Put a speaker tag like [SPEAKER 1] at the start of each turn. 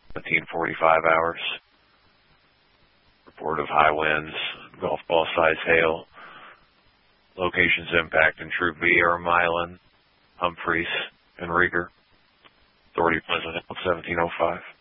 [SPEAKER 1] 17:45 hours. Report of high winds, golf ball size hail. Locations impact in Troop B are Milan, Humphreys, and Rieger. Authority Pleasant Hill 1705.